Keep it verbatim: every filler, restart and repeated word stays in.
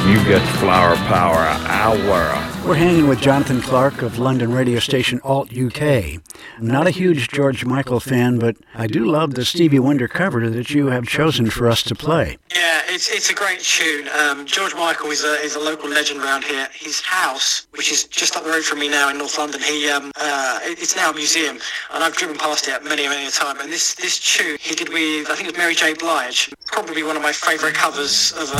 You get Flower Power Hour. We're hanging with Jonathan Clark of London radio station Alt U K. I'm not a huge George Michael fan, but I do love the Stevie Wonder cover that you have chosen for us to play. Yeah, it's it's a great tune. Um, George Michael is a is a local legend around here. His house, which is just up the road from me now in North London, he um uh it's now a museum, and I've driven past it many many a time. And this this tune he did with, I think it was Mary J. Blige, probably one of my favourite covers of a,